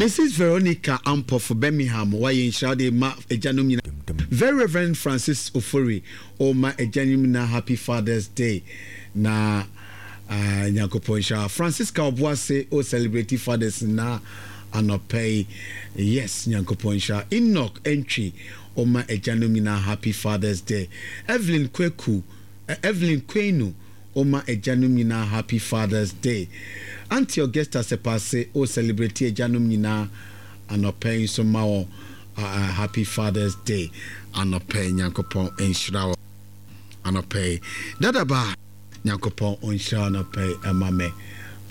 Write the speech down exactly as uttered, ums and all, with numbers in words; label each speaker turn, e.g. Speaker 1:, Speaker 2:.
Speaker 1: Missus Veronica Ampo for Birmingham, why in Shade Ma Ejanumina. Very Reverend Francis Ofori, oh my Ejanumina, happy Father's Day. Na uh Nyankoponsha. Francis Kaubwa say, oh celebrate fathers na anopay. Yes, Nyankoponsha. Enoch entry, oh my Ejanumina, happy Father's Day. Evelyn Kweku, uh, Evelyn Kwenu, oh my Ejanumina, happy Father's Day. Auntie Augusta se passe o celebrate Janum Nina anopay so ma happy Father's Day anopay Nyankopon enshira anopay dadaba Nyankopon onshira anopay amame